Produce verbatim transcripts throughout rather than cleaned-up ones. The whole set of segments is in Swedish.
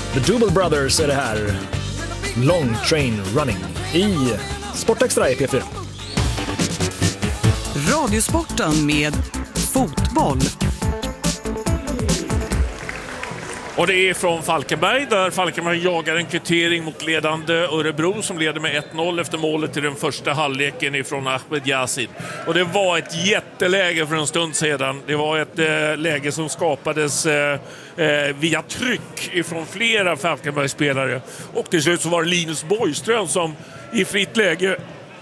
The Double Brothers är det här. Long Train Running i Sportextra i P fyra. Radiosporten med fotboll. Och det är från Falkenberg, där Falkenberg jagar en kvittering mot ledande Örebro som leder med ett noll efter målet i den första halvleken ifrån Ahmed Yasin. Och det var ett jätteläge för en stund sedan. Det var ett eh, läge som skapades eh, eh, via tryck ifrån flera Falkenbergsspelare. Och till slut så var det Linus Borgström som i fritt läge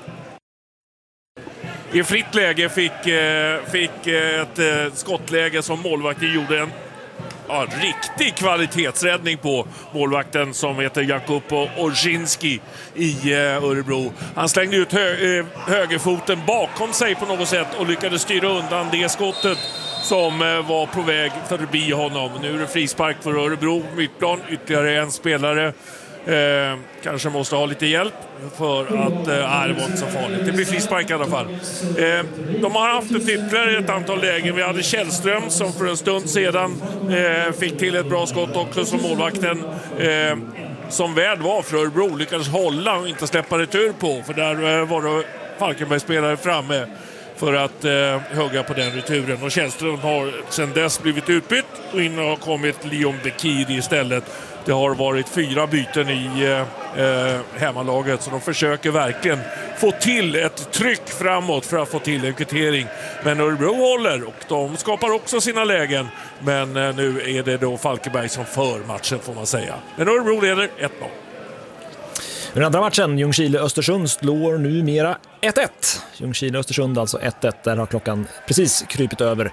i fritt läge fick, eh, fick ett eh, skottläge som målvakten gjorde en Ja, riktig kvalitetsräddning på målvakten som heter Jakupo Orzinski i eh, Örebro. Han slängde ut hö- eh, högerfoten bakom sig på något sätt och lyckades styra undan det skottet som eh, var på väg förbi honom. Nu är det frispark för Örebro, mittplan, ytterligare en spelare. Eh, kanske måste ha lite hjälp för att, eh, det var inte så farligt. Det blir frispark i alla fall. Eh, de har haft ett ytterligare ett antal lägen. Vi hade Källström som för en stund sedan eh, fick till ett bra skott också som målvakten eh, som väl var för Örebro lyckades hålla och inte släppa retur på, för där eh, var det Falkenberg-spelare framme för att eh, hugga på den returen. Och Källström har sedan dess blivit utbytt och in har kommit Leon Bekiri istället. Det har varit fyra byten i eh, hemmalaget, så de försöker verkligen få till ett tryck framåt för att få till en kvittering. Men Örebro håller och de skapar också sina lägen. Men eh, nu är det då Falkenberg som för matchen, får man säga. Men Örebro leder ett noll. Den andra matchen, Ljungskile-Östersund, slår numera ett ett. Ljungskile-Östersund alltså ett ett, där har klockan precis krypit över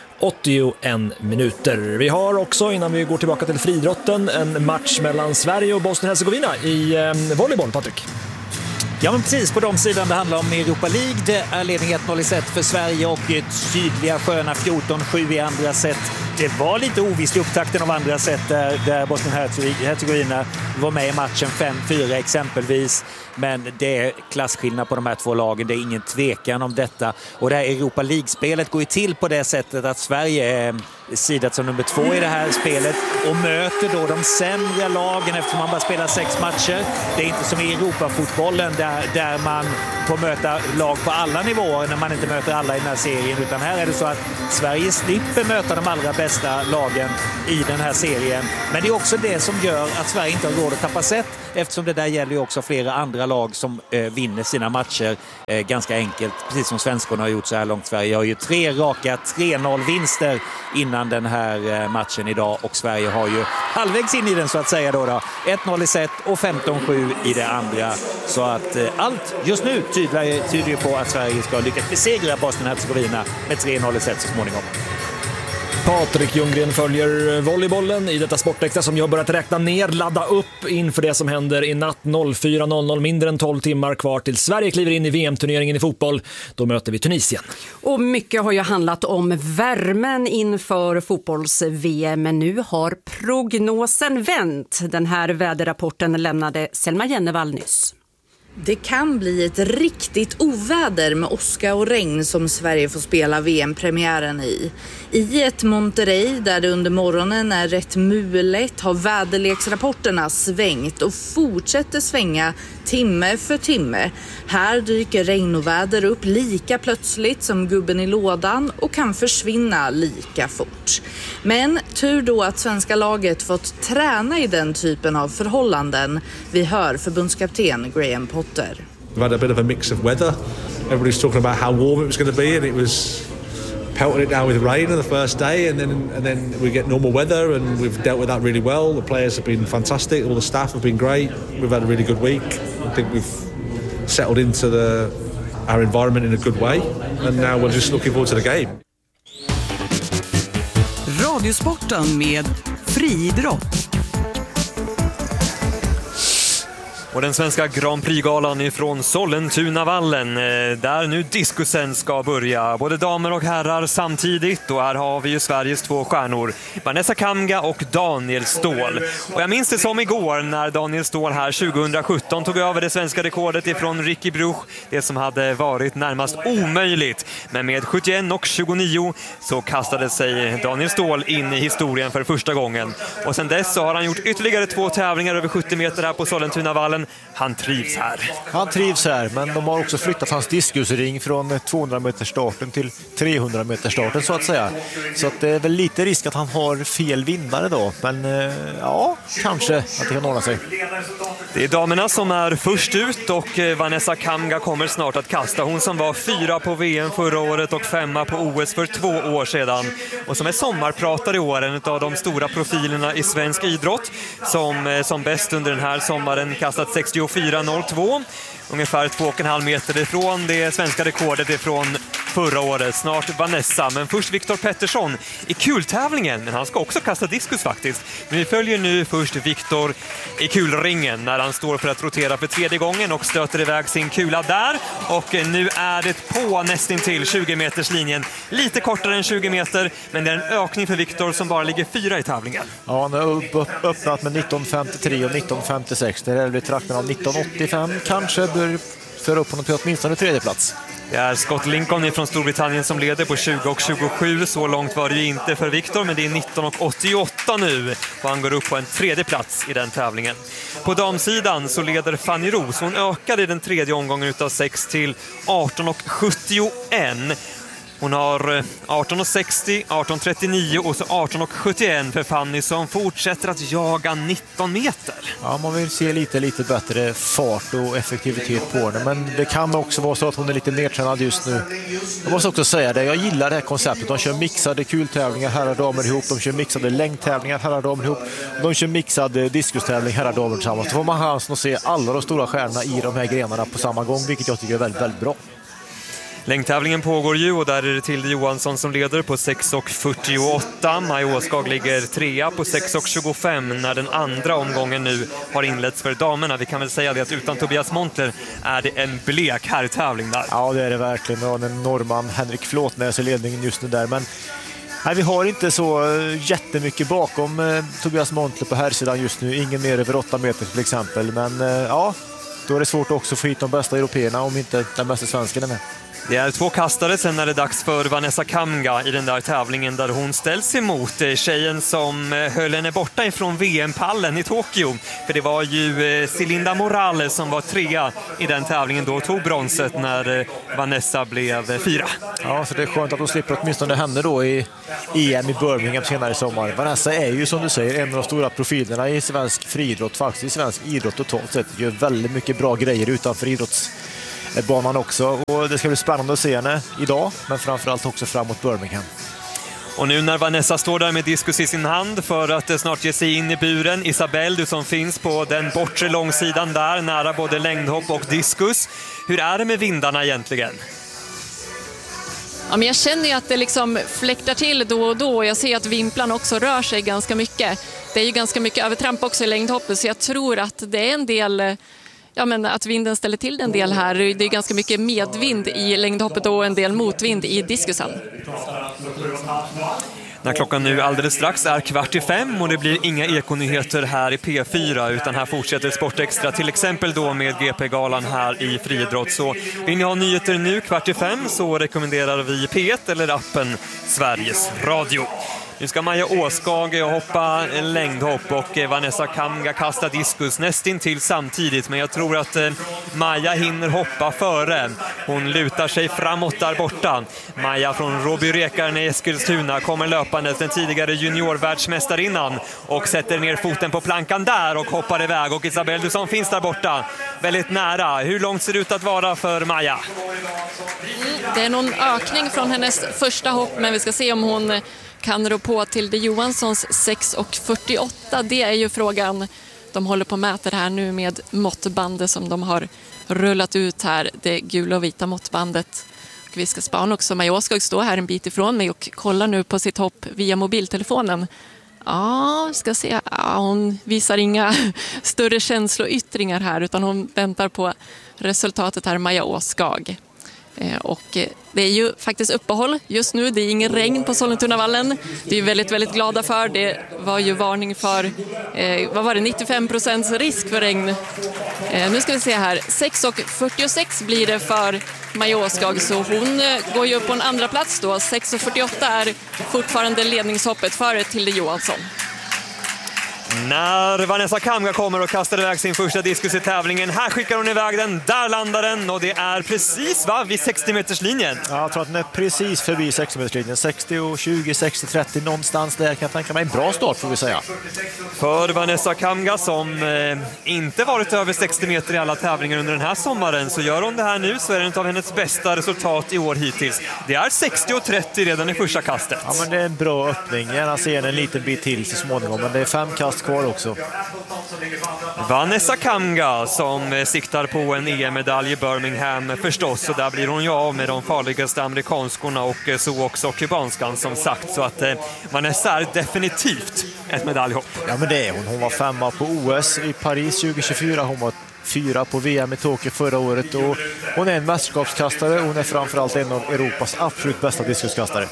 åttioen minuter. Vi har också, innan vi går tillbaka till friidrotten, en match mellan Sverige och Bosnien-Hercegovina i eh, volleyboll, Patrik. Ja, men precis på de sidan det handlar om Europa League. Det är ledning ett noll i set för Sverige och ett tydliga sköna fjorton sju i andra set. Det var lite ovisst i upptakten av andra set där, där Bosnien-Hercegovina var med i matchen fem fyra exempelvis. Men det är klasskillnad på de här två lagen, det är ingen tvekan om detta. Och det här Europa League-spelet går ju till på det sättet att Sverige är sidat som nummer två i det här spelet och möter då de sämre lagen eftersom man bara spelar sex matcher. Det är inte som i Europafotbollen där, där man får möta lag på alla nivåer när man inte möter alla i den här serien, utan här är det så att Sverige slipper möta de allra bästa lagen i den här serien. Men det är också det som gör att Sverige inte har råd att tappa set, eftersom det där gäller ju också flera andra lag som eh, vinner sina matcher eh, ganska enkelt, precis som svenskarna har gjort så här långt. Sverige har ju tre raka tre noll-vinster innan den här eh, matchen idag, och Sverige har ju halvvägs in i den så att säga då, då. ett noll i set och femton sju i det andra. Så att eh, allt just nu tyder, tyder på att Sverige ska lyckas besegra Bosnien-Hercegovina med tre noll i set så småningom. Patrik Ljunggren följer volleybollen i detta Sportextra som jag börjat räkna ner, ladda upp inför det som händer i natt. fyra noll noll, mindre än tolv timmar kvar till Sverige kliver in i V M-turneringen i fotboll. Då möter vi Tunisien. Och mycket har ju handlat om värmen inför fotbolls-V M, men nu har prognosen vänt. Den här väderrapporten lämnade Selma Jennevall nyss. Det kan bli ett riktigt oväder med åska och regn som Sverige får spela V M-premiären i. I ett Monterrey där det under morgonen är rätt mulet har väderleksrapporterna svängt och fortsätter svänga timme för timme. Här dyker regn och väder upp lika plötsligt som gubben i lådan och kan försvinna lika fort. Men tur då att svenska laget fått träna i den typen av förhållanden. Vi hör förbundskapten Graham Potter. We've had a bit of a mix of weather. Everybody's talking about how warm it was going to be, and it was pelting it down with rain on the first day, and then and then we get normal weather, and we've dealt with that really well. The players have been fantastic, all the staff have been great. We've had a really good week. I think we've settled into the our environment in a good way, and now we're just looking forward to the game. Radiosporten med friidrott. Och den svenska Grand Prix-galan ifrån Sollentunavallen, där nu diskusen ska börja. Både damer och herrar samtidigt, och här har vi ju Sveriges två stjärnor, Vanessa Kamga och Daniel Ståhl. Och jag minns det som igår när Daniel Ståhl här tjugohundrasjutton tog över det svenska rekordet ifrån Ricky Bruch, det som hade varit närmast omöjligt. Men med sjuttioen och tjugonio så kastade sig Daniel Ståhl in i historien för första gången. Och sen dess så har han gjort ytterligare två tävlingar över sjuttio meter här på Sollentunavallen. Han trivs här. Han trivs här, men de har också flyttat hans diskusring från tvåhundra meters starten till trehundra meters starten så att säga. Så att det är väl lite risk att han har fel vinnare då. Men ja, kanske att det kan ordna sig. Det är damerna som är först ut och Vanessa Kamga kommer snart att kasta. Hon som var fyra på V M förra året och femma på O S för två år sedan. Och som är sommarpratare i år, en av de stora profilerna i svensk idrott. Som, som bäst under den här sommaren kastat sextiofyra noll två. Ungefär två och en halv meter ifrån det svenska rekordet ifrån förra året. Snart Vanessa, men först Viktor Pettersson i kultävlingen. Men han ska också kasta diskus faktiskt. Men vi följer nu först Viktor i kulringen när han står för att rotera för tredje gången och stöter iväg sin kula där. Och nu är det på nästan till tjugo meters linjen. Lite kortare än tjugo meter, men det är en ökning för Viktor som bara ligger fyra i tävlingen. Ja, han har öppnat med nitton femtiotre och nitton femtiosex. Det är väl trakten av nitton åttiofem. Kanske bör föra upp honom till åtminstone tredje plats. Det är Scott Lincoln från Storbritannien som leder på tjugo och tjugosju. Så långt var det ju inte för Viktor, men det är nitton och åttioåtta nu. Och han går upp på en tredje plats i den tävlingen. På damsidan så leder Fanny Ros. Hon ökade i den tredje omgången utav sex till arton och sjuttioen. Hon har arton och sextio, arton trettionio och så arton och sjuttioen för Fanny som fortsätter att jaga nitton meter. Ja, man vill se lite, lite bättre fart och effektivitet på henne. Men det kan också vara så att hon är lite nedtränad just nu. Jag måste också säga det, jag gillar det här konceptet. De kör mixade kultävlingar, herrar och damer ihop. De kör mixade längdtävlingar, herrar och damer ihop. De kör mixade diskustävling, herrar och damer tillsammans. Då får man chansen att se alla de stora stjärnorna i de här grenarna på samma gång, vilket jag tycker är väldigt, väldigt bra. Längdtävlingen pågår ju och där är det Tilde Johansson som leder på sex och fyrtioåtta. Maja Åskag ligger trea på sex och tjugofem när den andra omgången nu har inletts för damerna. Vi kan väl säga det att utan Tobias Montler är det en blek herrtävling där. Ja, det är det verkligen. Och den norrman Henrik Flåtnäs i ledningen just nu där. Men nej, vi har inte så jättemycket bakom eh, Tobias Montler på herrsidan just nu. Ingen mer över åtta meter till exempel. Men eh, ja, då är det svårt också att få hit de bästa européerna om inte den bästa svensken är med. Det är två kastare, sen är det dags för Vanessa Kamga i den där tävlingen där hon ställs emot tjejen som höll henne borta ifrån V M-pallen i Tokyo. För det var ju Celinda Morales som var trea i den tävlingen då, tog bronset när Vanessa blev fyra. Ja, så det är skönt att hon slipper åtminstone henne då i E M i Birmingham senare i sommar. Vanessa är ju som du säger en av de stora profilerna i svensk friidrott, faktiskt i svensk idrott totalt sett. Gör väldigt mycket bra grejer utanför idrotts banan också, och det ska bli spännande att se henne idag, men framförallt också framåt Birmingham. Och nu när Vanessa står där med diskus i sin hand för att snart ge sig in i buren, Isabelle, du som finns på den bortre långsidan där, nära både längdhopp och diskus. Hur är det med vindarna egentligen? Ja, men jag känner ju att det liksom fläktar till då och då. Jag ser att vimplan också rör sig ganska mycket. Det är ju ganska mycket övertramp också i längdhoppet, så jag tror att det är en del... Ja, men att vinden ställer till en del här. Det är ganska mycket medvind i längdhoppet och en del motvind i diskusen. När klockan nu alldeles strax är kvart i fem och det blir inga ekonyheter här i P fyra, utan här fortsätter Sportextra, till exempel då med G P-galan här i friidrott. Så vill ni ha nyheter nu kvart i fem så rekommenderar vi P ett eller appen Sveriges Radio. Nu ska Maja Åskag hoppa längdhopp och Vanessa Kamga kasta diskus nästan till samtidigt, men jag tror att Maja hinner hoppa före. Hon lutar sig framåt där borta. Maja från Råby-Rekaren i Eskilstuna kommer löpandes, den tidigare juniorvärldsmästarinnan, och sätter ner foten på plankan där och hoppar iväg. Och Isabelle, du som finns där borta, väldigt nära. Hur långt ser det ut att vara för Maja? Det är någon ökning från hennes första hopp, men vi ska se om hon kan rå på till det Johanssons sex och fyrtioåtta. Det är ju frågan. De håller på att mäta det här nu med måttbandet som de har rullat ut här. Det gula och vita måttbandet. Och vi ska spana också. Maja Åskog står här en bit ifrån mig och kollar nu på sitt hopp via mobiltelefonen. Ja, ska se. Ja, hon visar inga större känsloyttringar här utan hon väntar på resultatet här, Maja Åskag. Eh, och eh, det är ju faktiskt uppehåll just nu. Det är ingen regn på Sollentunavallen. Det är väldigt, väldigt glada för. Det var ju varning för, eh, vad var det, nittiofem procents risk för regn. Eh, nu ska vi se här. sex och fyrtiosex blir det för Maja Åskag, så hon eh, går ju upp på en andra plats då. sex och fyrtioåtta är fortfarande ledningshoppet för Tilde Johansson. När Vanessa Kamga kommer och kastar iväg sin första diskus i tävlingen. Här skickar hon iväg den, där landar den och det är precis va, vid sextio-meterslinjen. Ja, jag tror att den är precis förbi sextio-meterslinjen. sextio tjugo, sextio trettio någonstans där kan jag tänka mig en bra start får vi säga. För Vanessa Kamga som eh, inte varit över sextio meter i alla tävlingar under den här sommaren, så gör hon det här nu så är det en av hennes bästa resultat i år hittills. Det är sextio trettio redan i första kastet. Ja, men det är en bra öppning. Gärna se en liten bit till så småningom, men det är fem kast kvar också. Vanessa Kamga som siktar på en E M-medalj i Birmingham förstås, och där blir hon ju av med de farligaste amerikanskorna och så också kubanskan som sagt, så att eh, Vanessa är definitivt ett medaljhopp. Ja, men det är hon. Hon var femma på O S i Paris tjugo tjugofyra, hon var fyra på V M i Tokyo förra året och hon är en mästerskapskastare. Hon är framförallt en av Europas absolut bästa diskuskastare.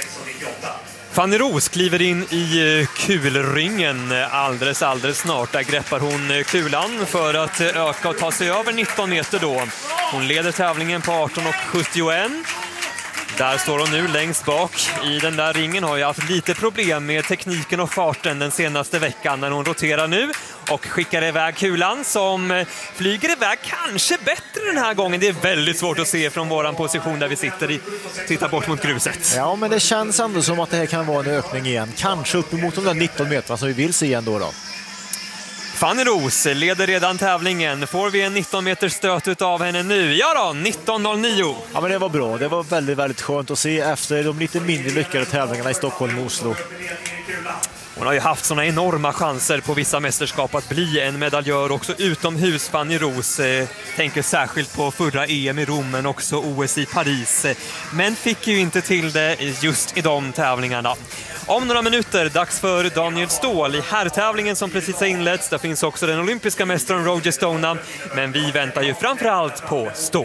Fanny Roos kliver in i kulringen alldeles, alldeles snart. Där greppar hon kulan för att öka och ta sig över nitton meter då. Hon leder tävlingen på arton och sjuttioett. Där står hon nu längst bak i den där ringen. Har ju haft lite problem med tekniken och farten den senaste veckan när hon roterar nu och skickar iväg kulan som flyger iväg kanske bättre den här gången. Det är väldigt svårt att se från våran position där vi sitter i, tittar bort mot gruset. Ja, men det känns ändå som att det här kan vara en ökning igen. Kanske uppemot de där nitton meterna som vi vill se ändå då. Fanny Roos leder redan tävlingen. Får vi en nitton meters stöt av henne nu? Ja då, nitton noll nio. Ja, men det var bra. Det var väldigt, väldigt skönt att se efter de lite mindre lyckade tävlingarna i Stockholm och Oslo. Hon har ju haft såna enorma chanser på vissa mästerskap att bli en medaljör också utomhus. Fanny Roos eh, tänker särskilt på förra E M i Rom men också O S i Paris. Men fick ju inte till det just i de tävlingarna. Om några minuter, dags för Daniel Ståhl i herrtävlingen som precis har inletts. Där finns också den olympiska mästaren Roger Stona. Men vi väntar ju framförallt på Ståhl.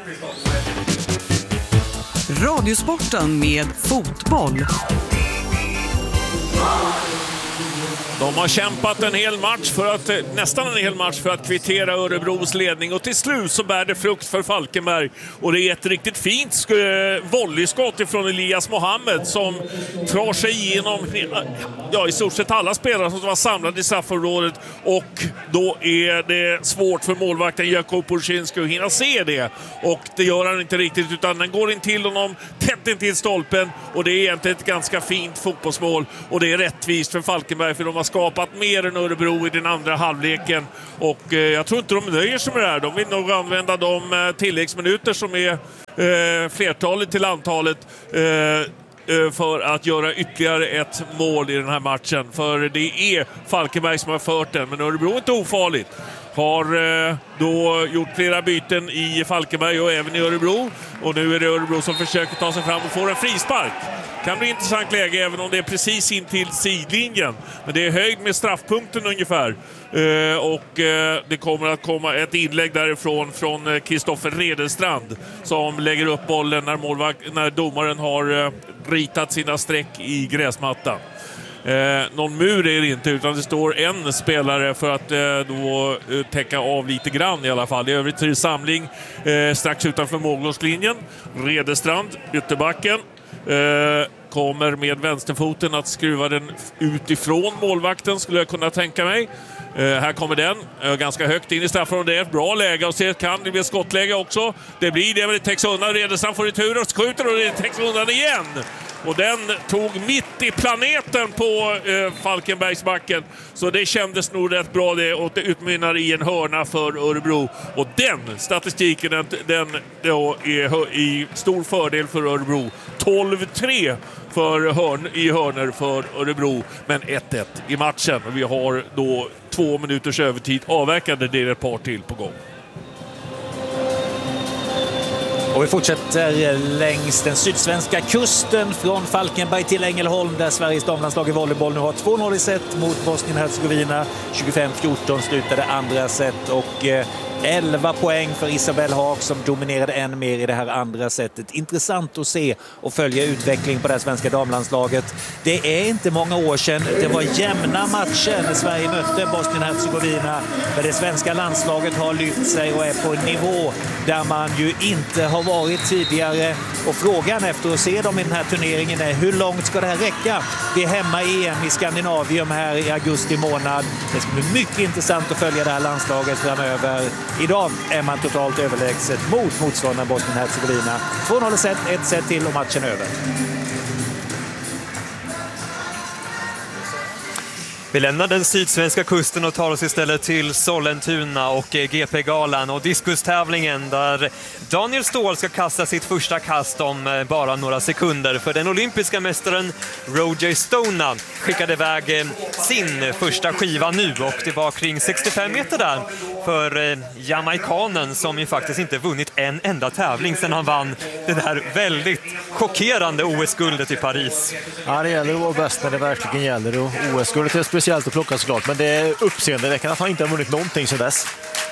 Radiosporten med fotboll. De har kämpat en hel match för att, nästan en hel match för att kvittera Örebros ledning och till slut så bär det frukt för Falkenberg och det är ett riktigt fint sk- volleyskott ifrån Elias Mohammed som drar sig igenom ja, i stort sett alla spelare som var samlade i straffområdet och då är det svårt för målvakten Jakub Orszynski att hinna se det och det gör han inte riktigt utan den går in till honom tätt in till stolpen och det är egentligen ett ganska fint fotbollsmål och det är rättvist för Falkenberg för de har skapat mer än Örebro i den andra halvleken och eh, jag tror inte de nöjer sig med det här. De vill nog använda de eh, tilläggsminuter som är eh, flertalet till antalet eh, eh, för att göra ytterligare ett mål i den här matchen. För det är Falkenberg som har fört den, men Örebro är inte ofarligt. Har eh, då gjort flera byten i Falkenberg och även i Örebro och nu är det Örebro som försöker ta sig fram och få en frispark. Kan bli intressant läge även om det är precis in till sidlinjen. Men det är höjd med straffpunkten ungefär. Eh, och eh, det kommer att komma ett inlägg därifrån från Kristoffer Redenstrand som lägger upp bollen när, målvakt, när domaren har eh, ritat sina streck i gräsmattan. Eh, någon mur är det inte utan det står en spelare för att eh, då eh, täcka av lite grann i alla fall. I övrigt är det samling eh, strax utanför målgångslinjen. Redenstrand, ytterbacken. Eh, kommer med vänsterfoten att skruva den utifrån målvakten skulle jag kunna tänka mig. Eh, här kommer den eh, ganska högt in i straffområdet. Det är ett bra läge och se kan det bli ett skottläge också. Det blir det, men det täcks undan. Redenstrand får retur och skjuter och det täcks undan igen. Och den tog mitt i planeten på eh, Falkenbergsbacken. Så det kändes nog rätt bra det och det utmynnar i en hörna för Örebro. Och den statistiken den, den då är i stor fördel för Örebro. tolv tre för hörn, i hörner för Örebro, men ett ett i matchen. Och vi har då två minuters övertid avverkande, det är ett par till på gång. Och vi fortsätter längs den sydsvenska kusten från Falkenberg till Ängelholm där Sveriges damlandslag i volleyboll nu har två noll i set mot Bosnien-Hercegovina. tjugofem fjorton slutade andra set och elva poäng för Isabelle Haag som dominerade än mer i det här andra setet. Intressant att se och följa utveckling på det svenska damlandslaget. Det är inte många år sedan det var jämna matcher när Sverige mötte Bosnien-Hercegovina. Men det svenska landslaget har lyft sig och är på en nivå där man ju inte har varit tidigare. Och frågan efter att se dem i den här turneringen är hur långt ska det här räcka? Vi är hemma i E M i Skandinavien här i augusti månad. Det ska bli mycket intressant att följa det här landslaget framöver. Idag är man totalt överlägset mot motståndaren Bosnien-Hercegovina. två noll set, ett set till och matchen över. Vi lämnar den sydsvenska kusten och tar oss istället till Sollentuna och G P-galan och diskustävlingen där Daniel Ståhl ska kasta sitt första kast om bara några sekunder. För den olympiska mästaren Roger Stona skickade iväg sin första skiva nu och det var kring sextiofem meter där för jamaikanen som ju faktiskt inte vunnit en enda tävling sedan han vann det där väldigt chockerande O S-guldet i Paris. Ja, det gäller att vara bäst när det verkligen gäller och O S-guldet är speciellt att plocka såklart, men det är uppseendeväckande att han inte har vunnit någonting sedan dess.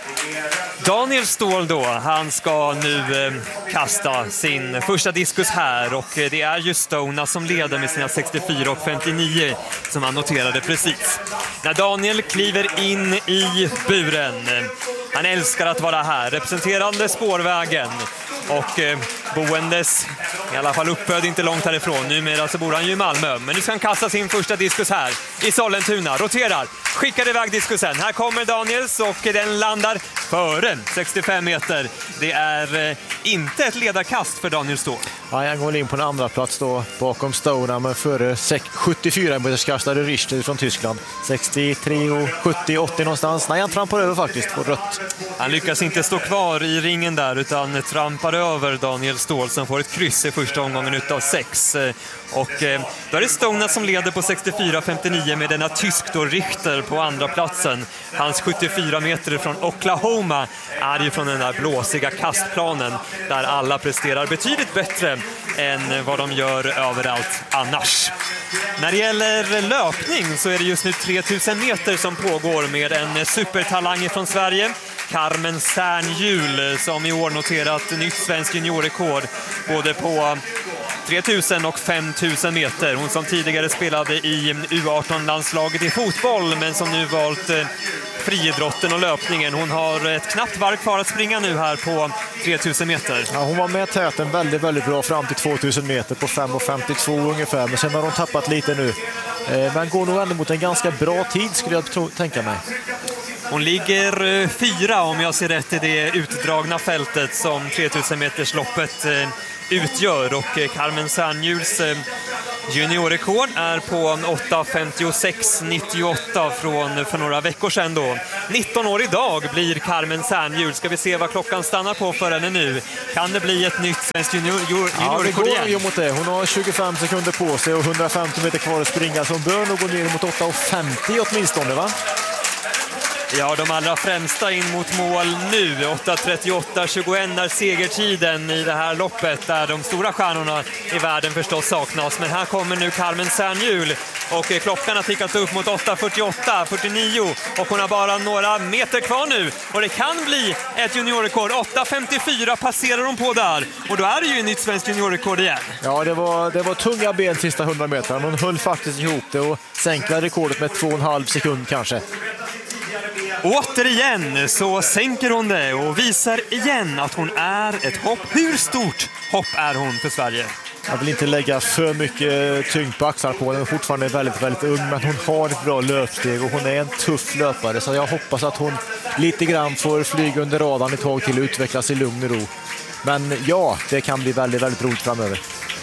Daniel Ståhl då, han ska nu eh, kasta sin första diskus här och det är ju Stona som leder med sina sextiofyra och femtionio som han noterade precis. När Daniel kliver in i buren, han älskar att vara här, representerande spårvägen och eh, boendes, i alla fall uppfödd inte långt härifrån. Numera så bor han ju i Malmö, men nu ska han kasta sin första diskus här i Sollentuna. Roterar, skickar iväg diskusen. Här kommer Daniels och den landar före sextiofem meter. Det är eh, inte ett ledarkast för Daniel Ståhl. Ja, jag går in på en andra plats då bakom Stona, men före sjuttiofyra meters kastade Richter från Tyskland. sextiotre och sjuttio åttio någonstans. Nej, han trampar över faktiskt på rött. Han lyckas inte stå kvar i ringen där utan trampar över Daniel Ståhl som får ett kryss i första omgången utav sex. Och eh, då är det Stona som leder på sextiofyra femtionio med denna tysk då Richter på andra platsen. Hans sjuttiofyra meter från Oklahoma är ju från den där blåsiga kastplanen där alla presterar betydligt bättre än vad de gör överallt annars. När det gäller löpning så är det just nu tre tusen meter som pågår med en supertalang från Sverige. Carmen Särnhjul som i år noterat nytt svensk juniorrekord både på tre tusen och fem tusen meter. Hon som tidigare spelade i U arton-landslaget i fotboll men som nu valt friidrotten och löpningen. Hon har ett knappt varv kvar att springa nu här på tre tusen meter. Ja, hon var med täten väldigt, väldigt bra fram till två tusen meter på fem femtiotvå ungefär. Men sen har hon tappat lite nu. Men går nog ändå mot en ganska bra tid skulle jag tro, tänka mig. Hon ligger fyra om jag ser rätt i det utdragna fältet som tre tusen meters loppet utgör och Carmen Särnhjuls juniorrekord är på åtta femtiosex nittioåtta från för några veckor sedan då. nitton år idag blir Carmen Särnhjul. Ska vi se vad klockan stannar på för henne nu. Kan det bli ett nytt svenskt junior, juniorrekord igen? Ja, det går igen? mot det. Hon har tjugofem sekunder på sig och hundrafemtio meter kvar att springa så hon bör nog gå ner mot åtta femtio åtminstone, va? Ja, de allra främsta in mot mål nu. åtta trettioåtta tjugoett är segertiden i det här loppet där de stora stjärnorna i världen förstås saknas. Men här kommer nu Carmen Särnhjul och klockan har tickat upp mot åtta fyrtioåtta fyrtionio och hon har bara några meter kvar nu. Och det kan bli ett juniorrekord. åtta femtiofyra passerar hon på där och då är det ju ett nytt svenskt juniorrekord igen. Ja, det var, det var tunga ben sista hundra meter. Hon höll faktiskt ihop det och sänkte rekordet med två och en halv sekund kanske. Återigen så sänker hon det och visar igen att hon är ett hopp. Hur stort hopp är hon för Sverige? Jag vill inte lägga för mycket tyngd på axlar på. Hon är fortfarande väldigt, väldigt ung, men hon har ett bra löpsteg och hon är en tuff löpare. Så jag hoppas att hon lite grann får flyga under radarn ett tag till att utvecklas i lugn och ro. Men ja, det kan bli väldigt, väldigt roligt framöver.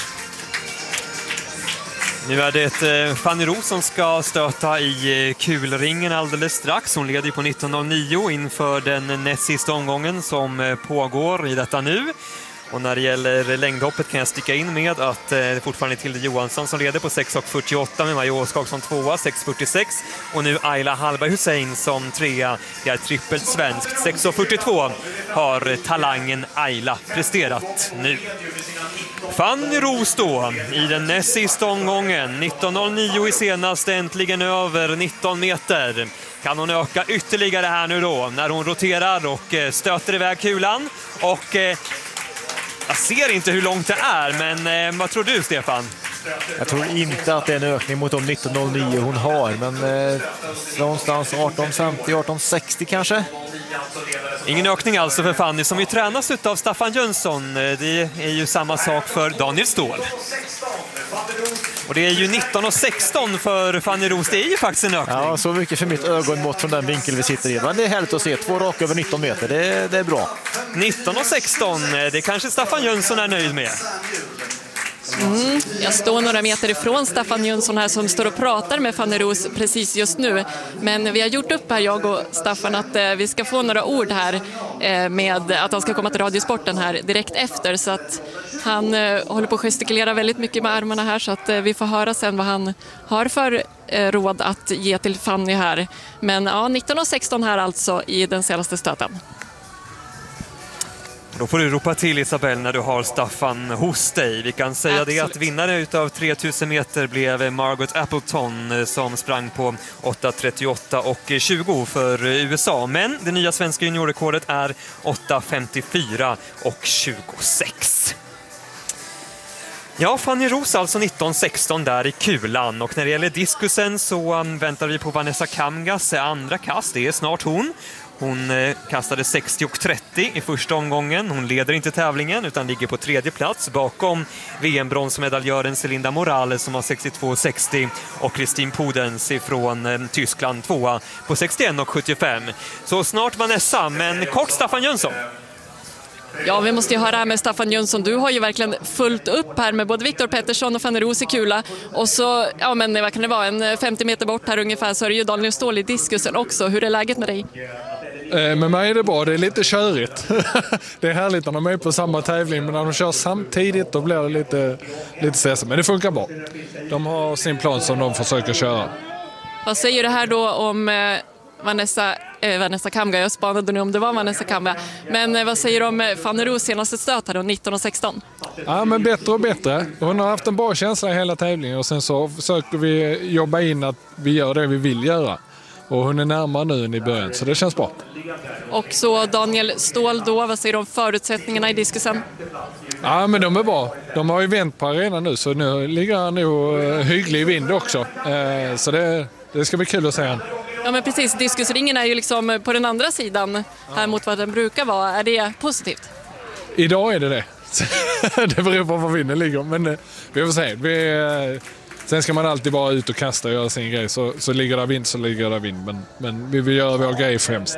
Nu är det Fanny Ros som ska stöta i kulringen alldeles strax. Hon leder på nitton noll nio inför den näst sista omgången som pågår i detta nu. Och när det gäller längdhoppet kan jag sticka in med att det är fortfarande Tilde Johansson som leder på sex fyrtioåtta med Maja Åskog som tvåa, sex fyrtiosex. Och nu Ayla Hallberg Hussein som trea. Det är trippelt svenskt. sex fyrtiotvå har talangen Ayla presterat nu. Fanny Roos då i den näst sista omgången. nitton noll nio i senaste, äntligen över nitton meter. Kan hon öka ytterligare här nu då när hon roterar och stöter iväg kulan. Och eh, jag ser inte hur långt det är, men eh, vad tror du, Stefan? Jag tror inte att det är en ökning mot de nitton noll nio hon har, men eh, någonstans arton femtio arton sextio kanske. Ingen ökning alltså för Fanny som ju tränas av Staffan Jönsson. Det är ju samma sak för Daniel Ståhl. Och det är ju nitton sexton för Fanny Roos. Det är ju faktiskt en ökning. Ja, så mycket för mitt ögonmått från den vinkel vi sitter i. Men det är härligt att se. Två raka över nitton meter. Det, det är bra. nitton sexton, det kanske Staffan Jönsson är nöjd med. Mm, jag står några meter ifrån Staffan Jönsson här som står och pratar med Fanny Roos precis just nu. Men vi har gjort upp här, jag och Staffan, att eh, vi ska få några ord här eh, med att han ska komma till Radiosporten här direkt efter. Så att han eh, håller på att gestikulera väldigt mycket med armarna här, så att eh, vi får höra sen vad han har för eh, råd att ge till Fanny här. Men ja, nitton sexton här alltså i den senaste stöten. Då får du ropa till, Isabel, när du har Staffan hos dig. Vi kan säga Absolut. det att vinnare utav tre tusen meter blev Margot Appleton som sprang på åtta trettioåtta och tjugo för U S A. Men det nya svenska juniorrekordet är åtta femtiofyra och tjugosex. Ja, Fanny Roos alltså nitton sexton där i kulan. Och när det gäller diskusen så väntar vi på Vanessa Kamgas andra kast. Det är snart hon. Hon kastade sextio trettio i första omgången. Hon leder inte tävlingen utan ligger på tredje plats bakom V M-bronsmedaljören Celinda Morales som har sextiotvå sextio och Kristin Podens ifrån Tyskland tvåa på sextioett sjuttiofem. Så snart Vanessa, men kort Staffan Jönsson. Ja, vi måste ju höra här med Staffan Jönsson. Du har ju verkligen fullt upp här med både Viktor Pettersson och Fanny Roos i kula. Och så, ja men vad kan det vara, en femtio meter bort här ungefär så är det ju Daniel Ståhl i diskusen också. Hur är läget med dig? Med mig är det bra, det är lite körigt. Det är härligt när de är på samma tävling, men när de kör samtidigt då blir det lite, lite stressigt. Men det funkar bra. De har sin plan som de försöker köra. Vad säger du här då om eh, Vanessa, eh, Vanessa Kamga? Jag spanade nu om det var Vanessa Kamga. Men eh, vad säger du om eh, Fanny Roos senaste stöt här då, nitton sexton? Ja, men bättre och bättre. Hon har haft en bra känsla i hela tävlingen och sen så försöker vi jobba in att vi gör det vi vill göra. Och hon är närmare nu än i början, så det känns bra. Och så Daniel Ståhl då, vad säger du om förutsättningarna i diskusen? Ja, men de är bra. De har ju vänt på arenan nu, så nu ligger han nog hygglig vind också. Så det, det ska bli kul att se han. Ja, men precis. Diskusringen är ju liksom på den andra sidan här mot vad den brukar vara. Är det positivt? Idag är det det. Det beror på var vinden ligger, men vi får se. Vi... Sen ska man alltid bara ut och kasta och göra sin grej. Så, så ligger det vind så ligger det vind. Men, men vi vill göra vår grej främst.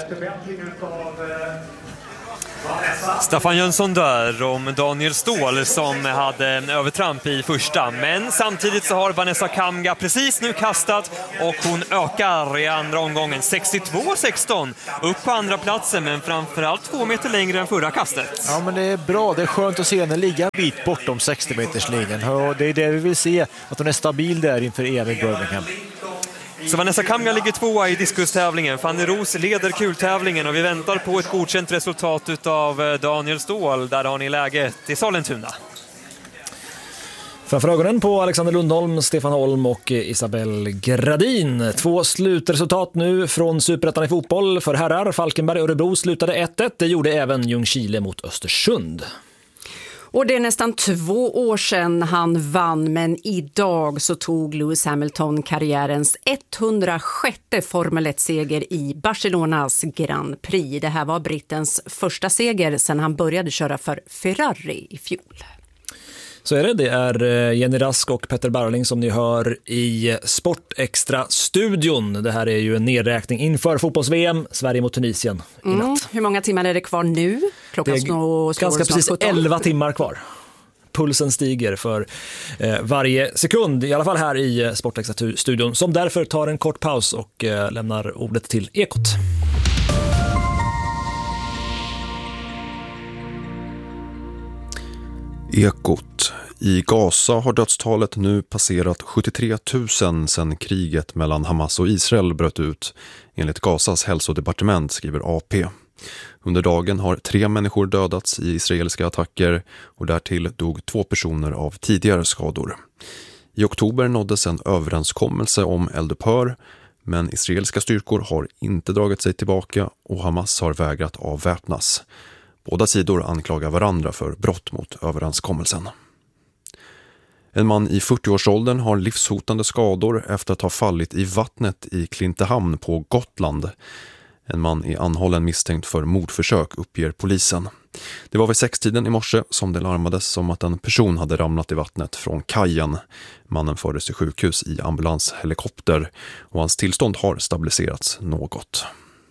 Staffan Jönsson där om Daniel Ståhl som hade en övertramp i första. Men samtidigt så har Vanessa Kamga precis nu kastat och hon ökar i andra omgången. sextiotvå sexton upp på andra platsen, men framförallt två meter längre än förra kastet. Ja, men det är bra. Det är skönt att se henne ligga en bit bortom sextio meterslinjen. Och det är det vi vill se, att hon är stabil där inför E M i Birmingham. Så Vanessa Kamga ligger tvåa i diskustävlingen. Fanny Roos leder kultävlingen och vi väntar på ett godkänt resultat av Daniel Ståhl. Där har ni läget i Sollentuna. Framför ögonen på Alexander Lundholm, Stefan Holm och Isabel Gradin. Två slutresultat nu från Superettan i fotboll för herrar. Falkenberg och Örebro slutade ett ett. Det gjorde även Ljungskile mot Östersund. Och det är nästan två år sedan han vann, men idag så tog Lewis Hamilton karriärens etthundrasjätte Formel ett-seger i Barcelonas Grand Prix. Det här var brittens första seger sedan han började köra för Ferrari i fjol. Så är det. Det är Jenny Rask och Petter Barling som ni hör i Sportextra-studion. Det här är ju en nedräkning inför fotbolls-V M, Sverige mot Tunisien i natt. Mm. Hur många timmar är det kvar nu? Klockan det är slår, ganska precis sjutton. elva timmar kvar. Pulsen stiger för eh, varje sekund, i alla fall här i Sportextra-studion, som därför tar en kort paus och eh, lämnar ordet till Ekot. Ekot. I Gaza har dödstalet nu passerat sjuttiotre tusen sedan kriget mellan Hamas och Israel bröt ut, enligt Gazas hälsodepartement, skriver A P. Under dagen har tre människor dödats i israeliska attacker och därtill dog två personer av tidigare skador. I oktober nåddes en överenskommelse om eldupphör, men israeliska styrkor har inte dragit sig tillbaka och Hamas har vägrat avväpnas. Båda sidor anklagar varandra för brott mot överenskommelsen. En man i fyrtioårsåldern har livshotande skador efter att ha fallit i vattnet i Klintehamn på Gotland. En man är anhållen misstänkt för mordförsök, uppger polisen. Det var vid sextiden i morse som det larmades om att en person hade ramlat i vattnet från kajen. Mannen fördes till sjukhus i ambulanshelikopter och hans tillstånd har stabiliserats något.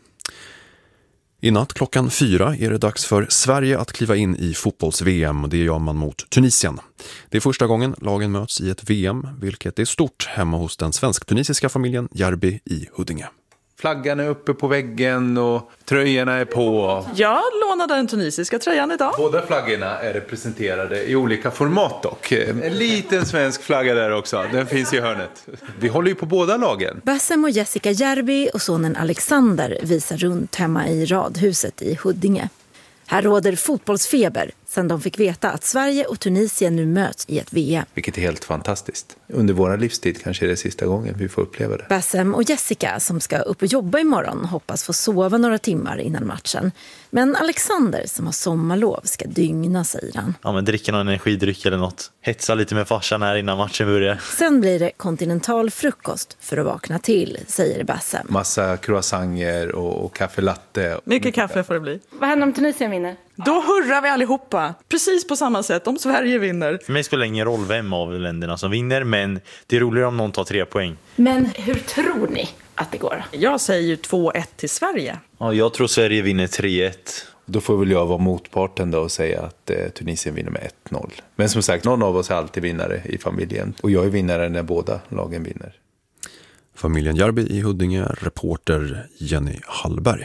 I natt klockan fyra är det dags för Sverige att kliva in i fotbolls-V M och det gör man mot Tunisien. Det är första gången lagen möts i ett V M, vilket är stort hemma hos den svensk-tunisiska familjen Järbi i Huddinge. Flaggan är uppe på väggen och tröjorna är på. Jag lånade den tunisiska tröjan idag. Båda flaggorna är representerade i olika format dock. En liten svensk flagga där också, den finns i hörnet. Vi håller ju på båda lagen. Bassem och Jessica Järbi och sonen Alexander visar runt hemma i radhuset i Huddinge. Här råder fotbollsfeber sedan de fick veta att Sverige och Tunisien nu möts i ett V M. Vilket är helt fantastiskt. Under våra livstid kanske är det sista gången vi får uppleva det. Bassem och Jessica som ska upp och jobba imorgon hoppas få sova några timmar innan matchen. Men Alexander som har sommarlov ska dygna, säger han. Ja, men dricka någon energidryck eller något. Hetsa lite med farsan här innan matchen börjar. Sen blir det kontinental frukost för att vakna till, säger Bassem. Massa croissanter och, och kaffe latte. Mycket kaffe får det bli. Vad händer om Tunisien vinner? Då hurrar vi allihopa. Precis på samma sätt om Sverige vinner. För mig spelar det ingen roll vem av länderna som vinner, men det är roligare om någon tar tre poäng. Men hur tror ni att det går? Jag säger ju två ett till Sverige. Ja, jag tror Sverige vinner tre ett. Då får väl jag vara motparten då och säga att eh, Tunisien vinner med ett noll. Men som sagt, någon av oss är alltid vinnare i familjen. Och jag är vinnare när båda lagen vinner. Familjen Järbi i Huddinge, reporter Jenny Hallberg.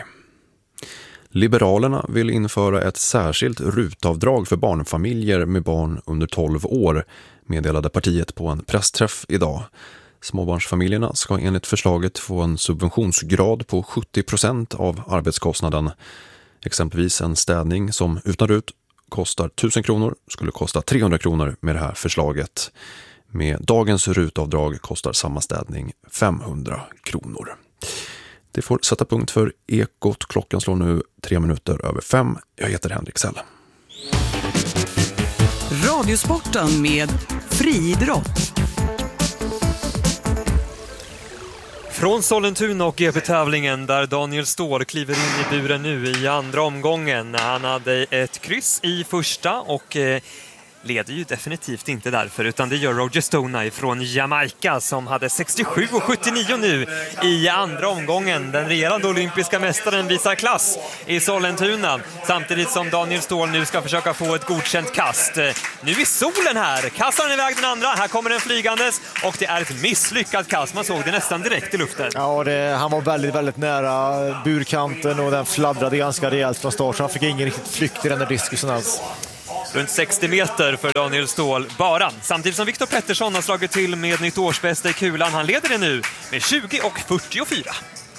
Liberalerna vill införa ett särskilt rutavdrag för barnfamiljer med barn under tolv år, meddelade partiet på en pressträff idag. Småbarnsfamiljerna ska enligt förslaget få en subventionsgrad på sjuttio procent av arbetskostnaden. Exempelvis en städning som utan rut kostar tusen kronor skulle kosta trehundra kronor med det här förslaget. Med dagens rutavdrag kostar samma städning femhundra kronor. Det får sätta punkt för Ekot. Klockan slår nu tre minuter över fem. Jag heter Henrik Sell. Radiosporten med friidrott. Från Sollentuna och G P-tävlingen där Daniel Ståhl kliver in i buren nu i andra omgången. Han hade ett kryss i första och eh, leder ju definitivt inte därför, utan det gör Roger Stoney från Jamaica som hade sextiosju och sjuttionio nu i andra omgången. Den regerande olympiska mästaren visar klass i Sollentuna, samtidigt som Daniel Ståhl nu ska försöka få ett godkänt kast. Nu är solen här, kastar han iväg den andra, här kommer den flygandes och det är ett misslyckat kast. Man såg det nästan direkt i luften. Ja, det, han var väldigt, väldigt nära burkanten och den fladdrade ganska rejält från start, så han fick ingen riktigt flykt i den där diskusen alls. Runt sextio meter för Daniel Ståhl bara. Samtidigt som Viktor Pettersson har slagit till med nytt årsbästa i kulan. Han leder det nu med tjugo och fyrtiofyra.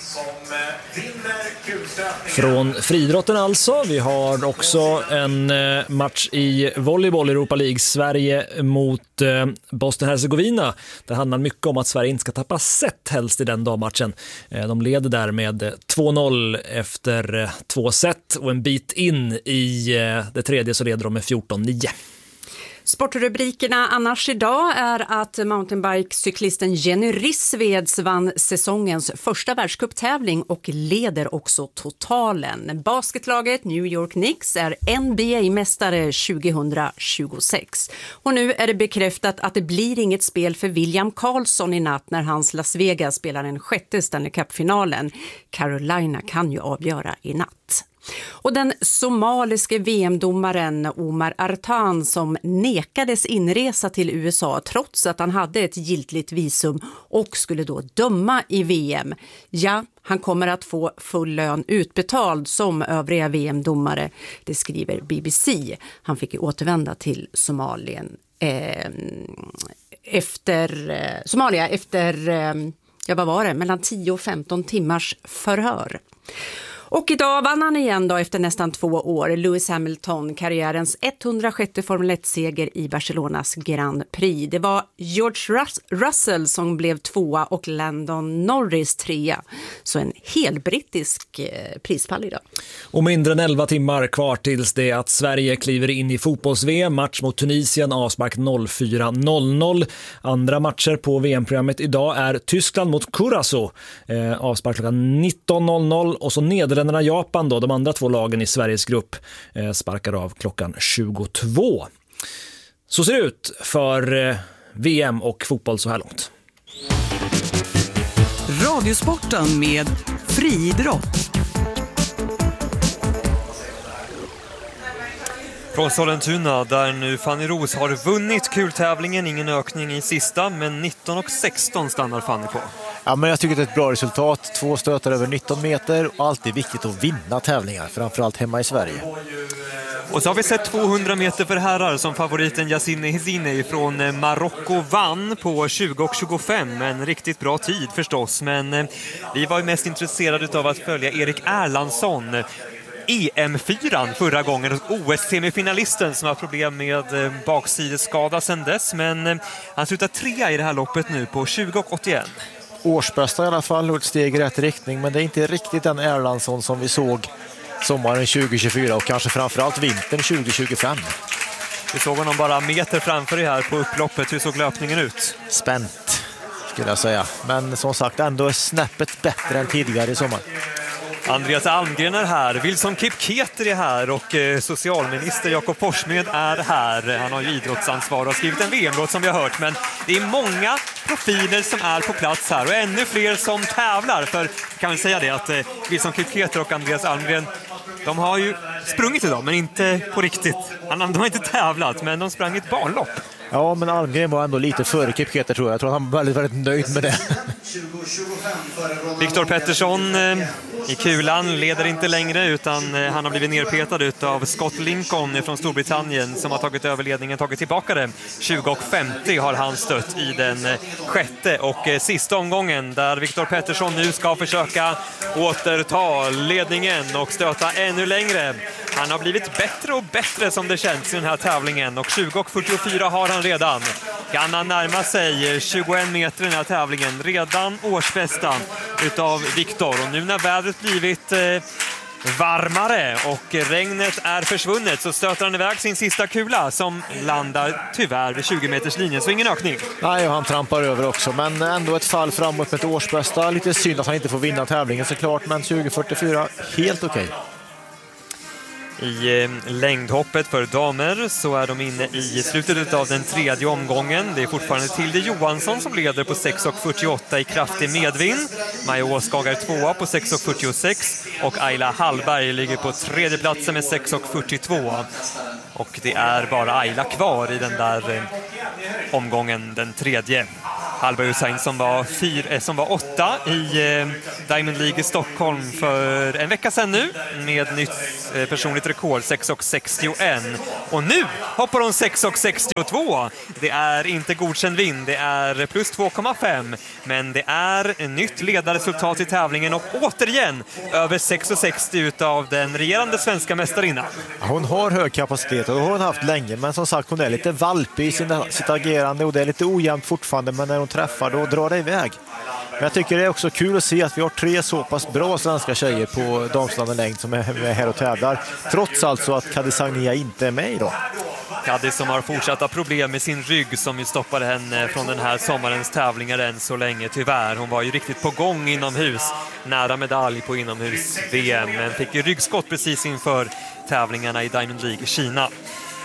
Från friidrotten alltså. Vi har också en match i volleyboll, Europa League. Sverige mot Bosnien-Herzegovina. Det handlar mycket om att Sverige inte ska tappa set helst i den dagmatchen. De leder där med två noll efter två set och en bit in i det tredje så leder de med fjorton nio. Sportrubrikerna annars idag är att mountainbike-cyklisten Jenny Rissveds vann säsongens första världscuptävling och leder också totalen. Basketlaget New York Knicks är N B A-mästare tjugohundratjugosex. Och nu är det bekräftat att det blir inget spel för William Karlsson i natt när hans Las Vegas spelar den sjätte Stanley Cup-finalen. Carolina kan ju avgöra i natt. Och den somaliske V M-domaren Omar Artan som nekades inresa till U S A trots att han hade ett giltigt visum och skulle då döma i V M. Ja, han kommer att få full lön utbetald som övriga V M-domare, det skriver B B C. Han fick ju återvända till Somalien eh, efter eh, Somalia efter eh, ja vad var det, mellan tio och femton timmars förhör. Och idag vann han igen då efter nästan två år. Lewis Hamilton, karriärens etthundrasjätte Formel ett-seger i Barcelonas Grand Prix. Det var George Rus- Russell som blev tvåa och Landon Norris trea. Så en hel brittisk eh, prispall idag. Och mindre än elva timmar kvar tills det att Sverige kliver in i fotbolls-V M. Match mot Tunisien, avspark fyra noll noll. Andra matcher på V M-programmet idag är Tyskland mot Curaçao. Eh, avspark klockan nitton noll noll och så Nederländerna Japan då, de andra två lagen i Sveriges grupp eh, sparkar av klockan tjugotvå. Så ser det ut för eh, V M och fotboll så här långt. Radiosporten med friidrott. Från Sollentuna där nu Fanny Ros har vunnit kultävlingen, ingen ökning i sista, men nitton och sexton stannar Fanny på. Ja, men jag tycker det är ett bra resultat. Två stötar över nitton meter och alltid viktigt att vinna tävlingar, framförallt hemma i Sverige. Och så har vi sett tvåhundra meter för herrar som favoriten Yassine Hezine från Marocko vann på tjugo och tjugofem. En riktigt bra tid förstås, men vi var ju mest intresserade av att följa Erik Erlandsson, E M fyra förra gången, O S-semifinalisten som har problem med baksideskada sedan dess, men han slutar trea i det här loppet nu på tjugo och åttioett. Årsbästa i alla fall och ett steg i rätt riktning, men det är inte riktigt den Erlandsson som vi såg sommaren tjugo tjugofyra och kanske framförallt vintern tjugo tjugofem. Vi såg honom bara meter framför dig här på upploppet. Hur såg löpningen ut? Spänt skulle jag säga, men som sagt ändå är snäppet bättre än tidigare i sommar. Andreas Almgren är här, Wilson Kipketer är här och eh, socialminister Jakob Forssmed är här. Han har ju idrottsansvar och har skrivit en V M-låt som vi har hört, men det är många profiler som är på plats här och ännu fler som tävlar. För kan vi säga det att eh, Wilson Kipketer och Andreas Almgren, de har ju sprungit idag men inte på riktigt. De har inte tävlat, men de sprang ett banlopp. Ja, men Almgren var ändå lite före Kipketer tror jag. Jag tror att han var väldigt, väldigt nöjd med det. Viktor Pettersson eh, i kulan leder inte längre utan eh, han har blivit nerpetad utav Scott Lincoln från Storbritannien som har tagit över ledningen, tagit tillbaka det. tjugo och femtio har han stött i den eh, sjätte och eh, sista omgången där Viktor Pettersson nu ska försöka återta ledningen och stöta ännu längre. Han har blivit bättre och bättre som det känns i den här tävlingen och tjugo och fyrtiofyra har han redan. Kan han närma sig tjugoen meter i den här tävlingen, redan årsbästa utav Viktor. Och nu när vädret blivit eh, varmare och regnet är försvunnet så stöter han iväg sin sista kula som landar tyvärr vid tjugo meters linjen, så ingen ökning. Nej, och han trampar över också, men ändå ett fall framåt med ett årsbästa. Lite synd att han inte får vinna tävlingen såklart, men tjugo fyrtiofyra helt okej. Okay. I eh, längdhoppet för damer så är de inne i slutet av den tredje omgången. Det är fortfarande Tilde Johansson som leder på sex och fyrtioåtta i kraftig medvind. Maja Åskag är tvåa på sex och fyrtiosex och Ayla Hallberg ligger på tredje platsen med sex och fyrtiotvå. Och det är bara Ayla kvar i den där eh, omgången, den tredje. Hallberg Hussein som var, fyr, eh, som var åtta i eh, Diamond League i Stockholm för en vecka sedan nu med nytt eh, personligt rekord sex och sextioett. Och nu hoppar hon sex och sextiotvå. Det är inte godkänd vind, det är plus två komma fem. Men det är ett nytt ledarresultat i tävlingen och återigen över sex och sextio utav den regerande svenska mästarinnan. Hon har hög kapacitet och det har hon haft länge, men som sagt hon är lite valpig i sin, sitt agerande och det är lite ojämnt fortfarande, men när hon träffar då drar det iväg. Men jag tycker det är också kul att se att vi har tre så pass bra svenska tjejer på damslagen längd som är med här och tävlar, trots alltså att Kadis Agnia inte är med idag. Kadis som har fortsatta problem med sin rygg som ju stoppade henne från den här sommarens tävlingar än så länge tyvärr. Hon var ju riktigt på gång inomhus, nära medalj på inomhus-V M, men fick ju ryggskott precis inför tävlingarna i Diamond League i Kina.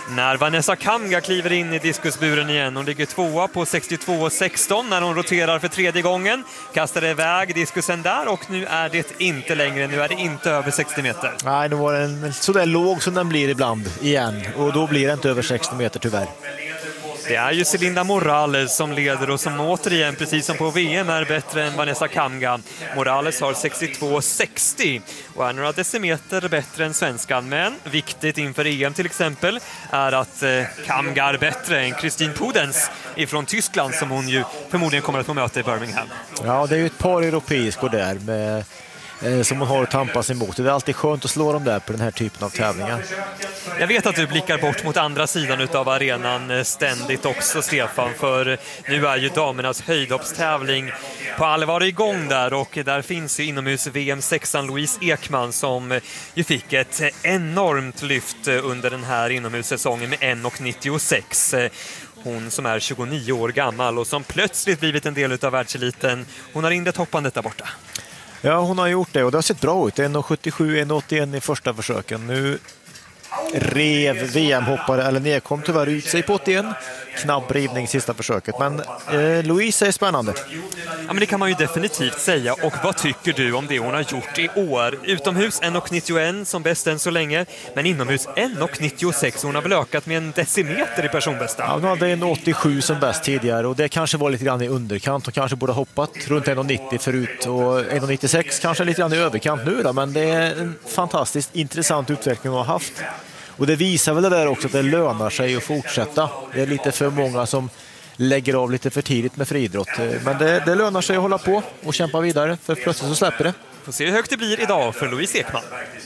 när Vanessa Kamga kliver in i diskusburen igen. Hon ligger tvåa på sextiotvå sexton när hon roterar för tredje gången. Kastar iväg diskusen där och nu är det inte längre. Nu är det inte över sextio meter. Nej, nu var den så där låg som den blir ibland igen. Och då blir det inte över sextio meter tyvärr. Det är ju Celinda Morales som leder och som återigen, precis som på V M, är bättre än Vanessa Kamga. Morales har sextiotvå sextio och är några decimeter bättre än svenskan. Men viktigt inför E M till exempel är att eh, Kamga är bättre än Christine Pudens ifrån Tyskland som hon ju förmodligen kommer att få möta i Birmingham. Ja, det är ju ett par europeiskor där med som man har att tampas emot. Det är alltid skönt att slå dem där på den här typen av tävlingar. Jag vet att du blickar bort mot andra sidan av arenan ständigt också, Stefan, för nu är ju damernas höjdhoppstävling på allvar igång där, och där finns ju inomhus V M sexan Louise Ekman som ju fick ett enormt lyft under den här inomhussäsongen med en nittiosex. Hon som är tjugonio år gammal och som plötsligt blivit en del av världseliten. Hon har inlett hoppandet där borta. Ja, hon har gjort det och det har sett bra ut. en sjuttiosju en åttioen i första försöken. Nu rev V M-hoppare, eller nedkom tyvärr ut sig på åttioen. Knapp rivning sista försöket. Men eh, Louise är spännande. Ja, men det kan man ju definitivt säga. Och vad tycker du om det hon har gjort i år? Utomhus en nittioen som bäst än så länge. Men inomhus en nittiosex. Hon har väl ökat med en decimeter i personbästa. Ja, hon hade en åttiosju som bäst tidigare. Och det kanske var lite grann i underkant. Hon kanske borde ha hoppat runt en nittio förut. Och en nittiosex kanske lite grann i överkant nu då. Men det är en fantastiskt intressant utveckling hon har haft. Och det visar väl det där också att det lönar sig att fortsätta. Det är lite för många som lägger av lite för tidigt med friidrott. Men det, det lönar sig att hålla på och kämpa vidare, för plötsligt så släpper det. Får se hur högt det blir idag för Louise Ekman.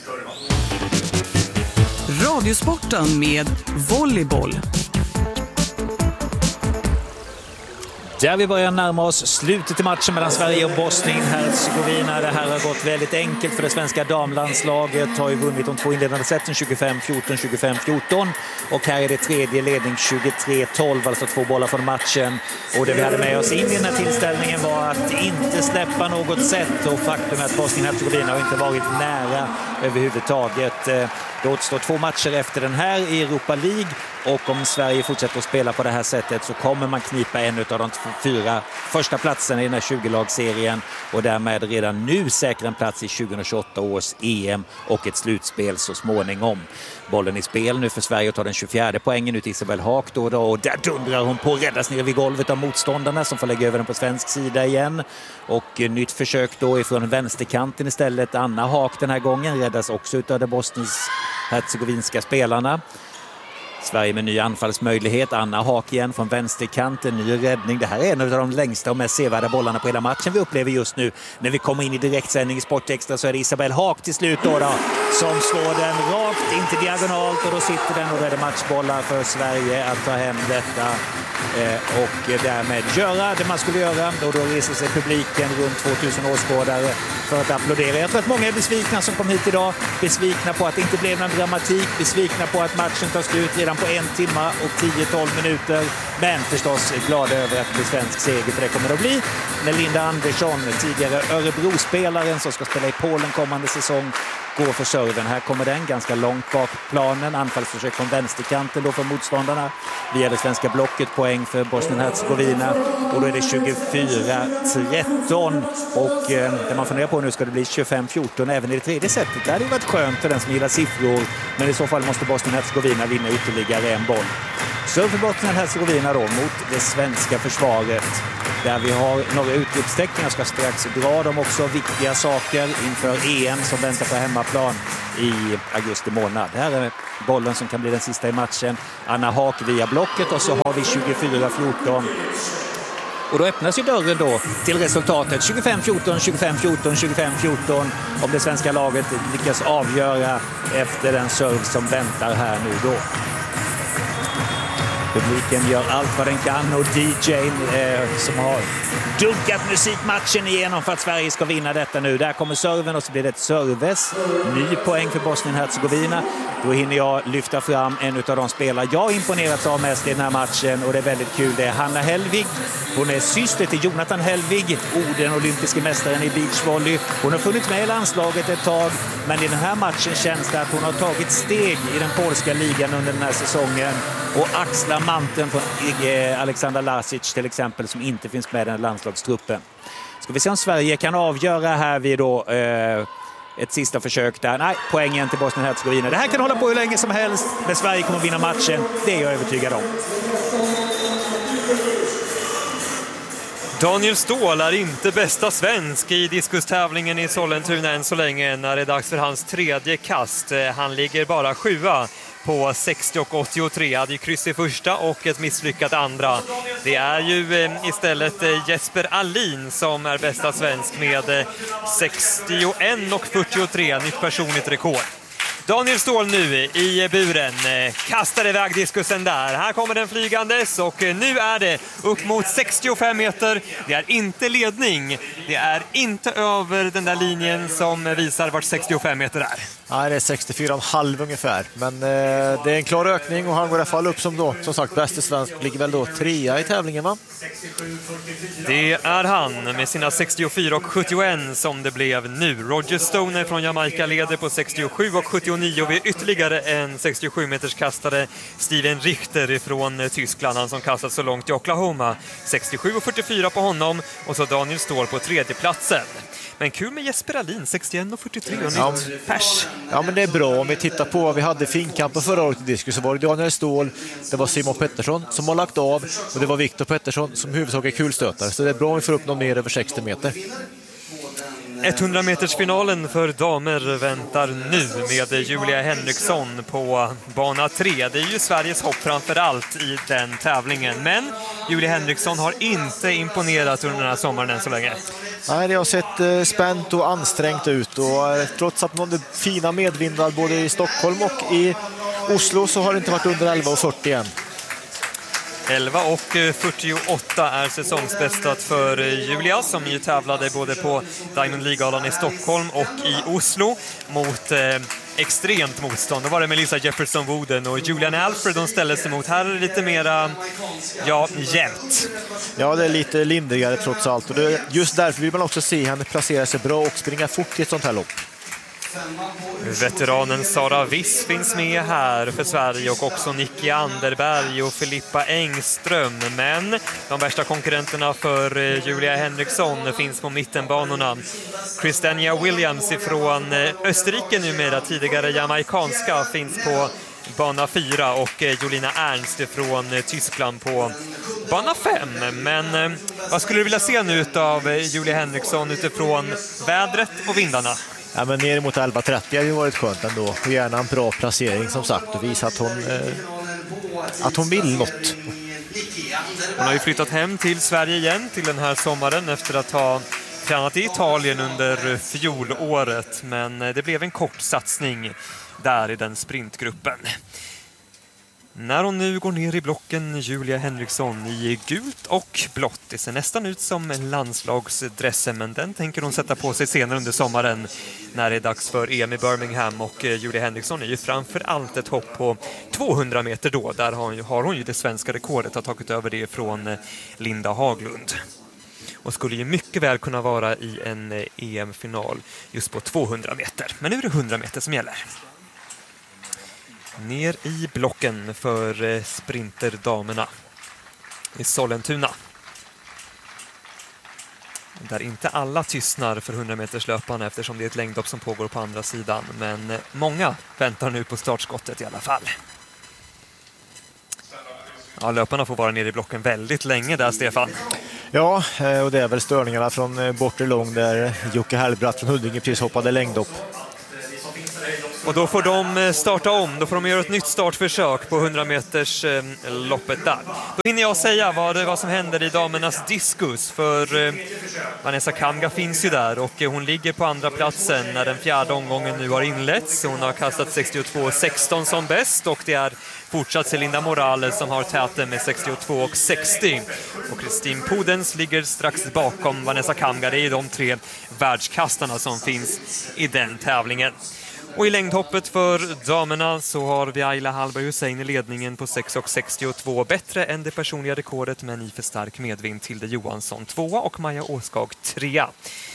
Radiosporten med volleyboll. Där vi börjar närma oss slutet i matchen mellan Sverige och Bosnien-Hercegovina. Det här har gått väldigt enkelt för det svenska damlandslaget. Har ju vunnit de två inledande sätten tjugofem fjorton, tjugofem fjorton. Och här är det tredje ledning tjugotre tolv, alltså två bollar från matchen. Och det vi hade med oss in i den här tillställningen var att inte släppa något sätt. Och faktum är att Bosnien-Hercegovina har inte varit nära överhuvudtaget. Det återstår två matcher efter den här i Europa League. Och om Sverige fortsätter att spela på det här sättet så kommer man knipa en av de fyra första platserna i den här tjugo-lagsserien och därmed redan nu säkra en plats i tjugohundratjugoåtta års E M och ett slutspel så småningom. Bollen i spel nu för Sverige och tar den tjugofjärde poängen ut Isabel Haak då, då och där dundrar hon på, räddas ner vid golvet av motståndarna som får lägga över den på svensk sida igen. Och eh, nytt försök då ifrån vänsterkanten istället. Anna Haak den här gången räddas också av de bosnisk-hercegovinska spelarna. Sverige med ny anfallsmöjlighet. Anna Haak igen från vänsterkanten. Ny räddning. Det här är en av de längsta och mest sevärda bollarna på hela matchen vi upplever just nu. När vi kommer in i direktsändning i Sportextra så är det Isabel Haak till slut då, då som slår den rakt, inte diagonalt, och då sitter den och räddar matchbollar för Sverige att ta hem detta eh, och därmed göra det man skulle göra. Och då reser sig publiken runt tvåtusen åskådare för att applådera. Jag tror att många är besvikna som kom hit idag. Besvikna på att det inte blev någon dramatik. Besvikna på att matchen tar slut redan på en timme och tio till tolv minuter. Men förstås glada över att det blir svensk seger, för det kommer det att bli. När Linda Andersson, tidigare Örebro-spelaren som ska spela i Polen kommande säsong, går för serven. Här kommer den ganska långt bak planen. Anfallsförsök från vänsterkanten då för motståndarna. Via det svenska blocket, poäng för Bosnien-Hercegovina. Och då är det tjugofyra tretton. Och eh, det man funderar på nu ska det bli tjugofem fjorton även i det tredje sättet. Det hade ju varit skönt för den som gillar siffror. Men i så fall måste Bosnien-Hercegovina vinna ytterligare en boll. Så för Bosnien-Hercegovina då mot det svenska försvaret. Där vi har några utropstecken. Jag ska strax dra dem också. Viktiga saker inför E M som väntar på hemmaplan i augusti månad. Här är bollen som kan bli den sista i matchen. Anna Haak via blocket och så har vi tjugofyra fjorton. Och då öppnas ju dörren då till resultatet tjugofem fjorton, tjugofem fjorton, tjugofem fjorton om det svenska laget lyckas avgöra efter den serve som väntar här nu då. Publiken gör allt vad den kan och D J:n eh, som har dunkat musikmatchen igenom för att Sverige ska vinna detta nu. Där kommer serven och så blir det ett serves. Ny poäng för Bosnien-Hercegovina. Då hinner jag lyfta fram en av de spelare jag imponerats av mest i den här matchen och det är väldigt kul. Det är Hanna Hellvig. Hon är syster till Jonathan Hellvig, den olympiska mästaren i beachvolley. Hon har funnits med i landslaget ett tag, men i den här matchen känns det att hon har tagit steg i den polska ligan under den här säsongen och axlar manteln från Alexander Lasic till exempel, som inte finns med i den landslagstruppen. Ska vi se om Sverige kan avgöra här vid då eh, ett sista försök där. Nej, poängen till Bosnien-Hercegovina. Det här kan hålla på hur länge som helst, men Sverige kommer vinna matchen. Det är jag övertygad om. Daniel Ståhl är inte bästa svensk i diskustävlingen i Sollentuna än så länge när det är dags för hans tredje kast. Han ligger bara sjua på sextio och åttiotre. Hade ju kryss i första och ett misslyckat andra. Det är ju istället Jesper Alin som är bästa svensk med sextioen och fyrtiotre, nytt personligt rekord. Daniel Ståhl nu i buren, kastar iväg diskusen där. Här kommer den flygandes och nu är det upp mot sextiofem meter. Det är inte ledning, det är inte över den där linjen som visar vart sextiofem meter är. Nej, det är sextiofyra komma fem ungefär. Men eh, det är en klar ökning och han går i alla fall upp som då, som sagt, bäste svensk, ligger väl då trea i tävlingen, va? Det är han med sina sextiofyra och sjuttioen som det blev nu. Roger Stoner från Jamaica leder på sextiosju och sjuttionio vid ytterligare en sextiosju meters kastare, Steven Richter från Tyskland, han som kastat så långt i Oklahoma. sextiosju och fyrtiofyra på honom och så Daniel Ståhl på tredje platsen. Men kul med Jesper Alin, sextioen och fyrtiotre och ja, nytt pers. Ja, men det är bra. Om vi tittar på vad vi hade finkampen förra året i diskus, så var det Daniel Ståhl, det var Simon Pettersson som har lagt av och det var Viktor Pettersson som huvudsakligen kulstötare. Så det är bra om vi får upp någon mer över sextio meter. hundra meters finalen för damer väntar nu med Julia Henriksson på bana tre. Det är ju Sveriges hopp framför allt i den tävlingen. Men Julia Henriksson har inte imponerat under den här sommaren än så länge. Nej, det har sett eh, spänt och ansträngt ut och eh, trots att man hade fina medvindar både i Stockholm och i Oslo så har det inte varit under elva och fyrtio än. elva och fyrtioåtta är säsongsbästat för Julia som ju tävlade både på Diamond League-galan i Stockholm och i Oslo mot eh, extremt motstånd. Då var det Melissa Jefferson-Wooden och Julian Alfred de ställde sig mot. Här är det lite mera, ja, jämnt. Ja, det är lite lindrigare trots allt och det är just därför vill man också se henne placera sig bra och springa fort i ett sånt här lopp. Veteranen Sara Wiss finns med här för Sverige och också Nicky Anderberg och Filippa Engström. Men de värsta konkurrenterna för Julia Henriksson finns på mittenbanorna. Christiania Williams från Österrike numera, tidigare jamaikanska, finns på bana fyra och Jolina Ernst från Tyskland på bana fem. Men vad skulle du vilja se nu av Julia Henriksson utifrån vädret och vindarna? Ja, men ner mot elva trettio har ju varit skönt ändå. Och gärna en bra placering som sagt och visa att hon, eh, att hon vill något. Hon har ju flyttat hem till Sverige igen till den här sommaren efter att ha tränat i Italien under fjolåret. Men det blev en kort satsning där i den sprintgruppen. När hon nu går ner i blocken, Julia Henriksson i gult och blått. Det ser nästan ut som en landslagsdressen, men den tänker hon sätta på sig senare under sommaren när det är dags för E M i Birmingham. Och Julia Henriksson är ju framför allt ett hopp på tvåhundra meter då. Där har hon ju, har hon ju det svenska rekordet, har tagit över det från Linda Haglund. Och skulle ju mycket väl kunna vara i en E M-final just på tvåhundra meter. Men nu är det hundra meter som gäller. Ner i blocken för sprinterdamerna i Sollentuna. Där inte alla tystnar för hundra meters löparna eftersom det är ett längdhopp som pågår på andra sidan. Men många väntar nu på startskottet i alla fall. Ja, löparna får vara nere i blocken väldigt länge där, Stefan. Ja, och det är väl störningarna från bortre lång där Jocke Hellbratt från Huddinge precis hoppade längdhopp. Och då får de starta om, då får de göra ett nytt startförsök på hundra meters eh, loppet där. Då hinner jag säga vad, vad som händer i damernas diskus, för eh, Vanessa Kamga finns ju där och eh, hon ligger på andra platsen när den fjärde omgången nu har inletts. Hon har kastat sextiotvå sexton som bäst och det är fortsatt Celinda Morales som har täten med sextiotvå sextio. Och Kristin Podens ligger strax bakom Vanessa Kamga. Det är de tre världskastarna som finns i den tävlingen. Och i längdhoppet för damerna så har vi Ayla Hallberg Hussein i ledningen på sex sextiotvå. Bättre än det personliga rekordet, men i för stark medvind. Tilde Johansson tvåa och Maja Åskag trea.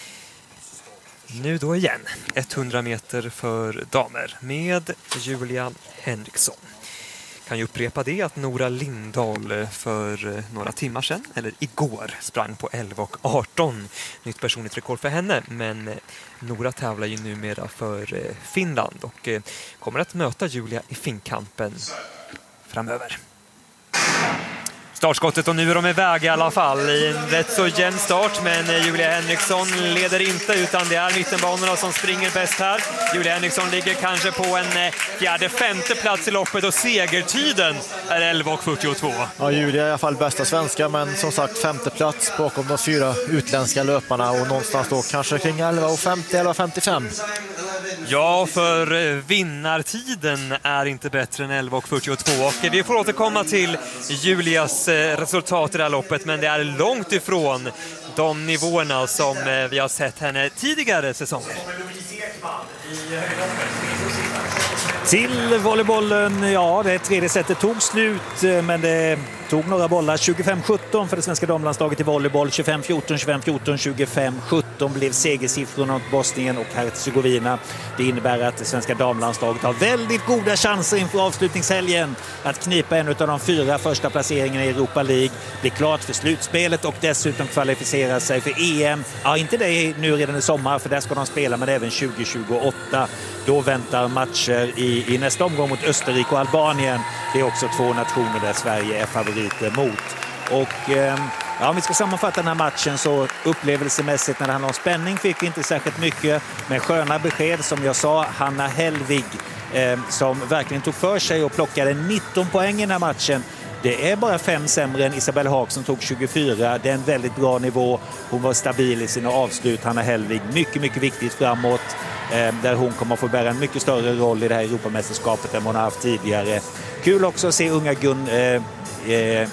Nu då igen, hundra meter för damer med Julia Henriksson. Kan ju upprepa det att Nora Lindahl för några timmar sedan, eller igår, sprang på elva arton. Nytt personligt rekord för henne, men Nora tävlar ju numera för Finland och kommer att möta Julia i finkampen framöver. Startskottet och nu är de iväg i alla fall i en rätt så jämn start, men Julia Henriksson leder inte utan det är mittenbanorna som springer bäst här. Julia Henriksson ligger kanske på en fjärde femte plats i loppet och segertiden är elva fyrtiotvå. Ja, Julia är i alla fall bästa svenska, men som sagt femte plats bakom de fyra utländska löparna och någonstans då kanske kring elva femtio, elva femtiofem. Ja, för vinnartiden är inte bättre än elva fyrtiotvå och vi får återkomma till Julias resultat i det här loppet, men det är långt ifrån de nivåerna som vi har sett henne tidigare säsonger. Till volleybollen, ja, det tredje setet tog slut, men det tog några bollar. tjugofem sjutton för det svenska damlandslaget i volleyboll, tjugofem fjorton, tjugofem fjorton, tjugofem sjutton blev segersiffrorna mot Bosnien och Herzegovina. Det innebär att det svenska damlandslaget har väldigt goda chanser inför avslutningshelgen att knipa en av de fyra första placeringarna i Europa League, bli klart för slutspelet och dessutom kvalificera sig för E M. Ja, inte det nu redan i sommar, för där ska de spela, men även tjugo tjugoåtta. Då väntar matcher i, i nästa omgång mot Österrike och Albanien. Det är också två nationer där Sverige är favoriter mot. Och eh, ja, om vi ska sammanfatta den här matchen så upplevelsemässigt när det handlar om spänning fick vi inte särskilt mycket, med sköna besked som jag sa. Hanna Hellvig eh, som verkligen tog för sig och plockade nitton poäng i den här matchen. Det är bara fem sämre än Isabelle Haag som tog tjugofyra. Det är en väldigt bra nivå. Hon var stabil i sina avslut, Hanna Hellvig. Mycket, mycket viktigt framåt. Eh, där hon kommer att få bära en mycket större roll i det här Europamästerskapet än hon har haft tidigare. Kul också att se unga Gun... Eh, eh,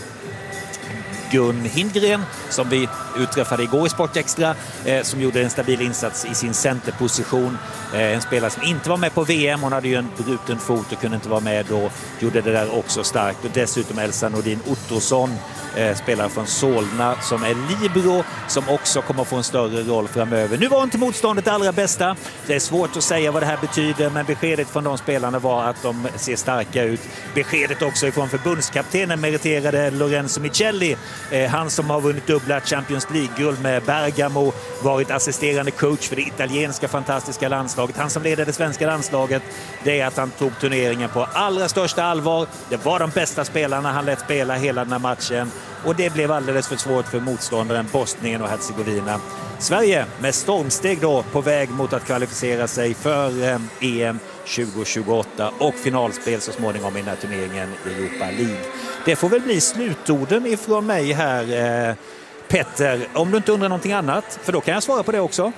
Gun Hindgren som vi utträffade igår i Sportextra, eh, som gjorde en stabil insats i sin centerposition. Eh, en spelare som inte var med på V M, hon hade ju en bruten fot och kunde inte vara med då, gjorde det där också starkt. Och dessutom Elsa Nordin Ottosson, eh, spelare från Solna som är libero, som också kommer att få en större roll framöver. Nu var inte motståndet det allra bästa. Det är svårt att säga vad det här betyder, men beskedet från de spelarna var att de ser starka ut. Beskedet också ifrån förbundskaptenen, meriterade Lorenzo Michelli, eh, han som har vunnit dubbla Champions League-guld med Bergamo, varit assisterande coach för det italienska fantastiska landslaget. Han som leder det svenska landslaget, det är att han tog turneringen på allra största allvar. Det var de bästa spelarna han lät spela hela den här matchen. Och det blev alldeles för svårt för motståndaren Bosnien och Herzegovina. Sverige med stormsteg då på väg mot att kvalificera sig för eh, E M tjugo tjugoåtta och finalspel så småningom i den här turneringen i Europa League. Det får väl bli slutorden ifrån mig här, eh, Petter. Om du inte undrar någonting annat, för då kan jag svara på det också.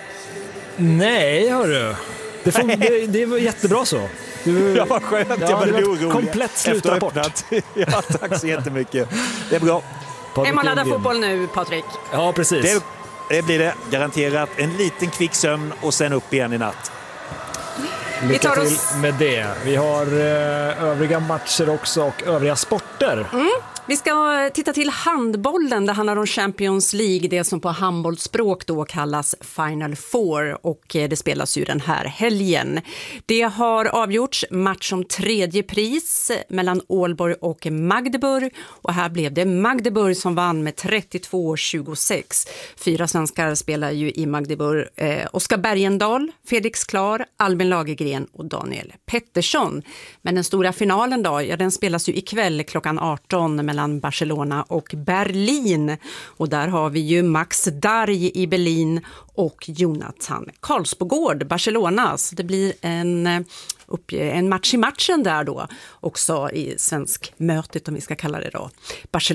Nej, hörru. Det, får, det, det var jättebra så. Du, ja, vad skönt. Ja, jag var det var orolig. komplett slutrapport. Ja, tack så jättemycket. Det är bra. Emma laddar fotboll nu, Patrik. Ja, precis. Det, det blir det garanterat. En liten kvick sömn och sen upp igen i natt. Lycka Vi tar till oss... med det. Vi har eh, övriga matcher också och övriga sporter. Mm. Vi ska titta till handbollen. Det handlar om Champions League, det som på handbollsspråk då kallas Final Four, och det spelas ju den här helgen. Det har avgjorts match om tredje pris mellan Ålborg och Magdeburg, och här blev det Magdeburg som vann med trettiotvå tjugosex. Fyra svenskar spelar ju i Magdeburg. Eh, Oskar Bergendal, Felix Klar, Albin Lagergren och Daniel Pettersson. Men den stora finalen då, ja, den spelas ju ikväll klockan arton mellan mellan Barcelona och Berlin. Och där har vi ju Max Darj i Berlin och Jonathan Karlsbogård, Barcelona. Så det blir en, upp, en match i matchen där då, också i svensk mötet om vi ska kalla det då. Barcelona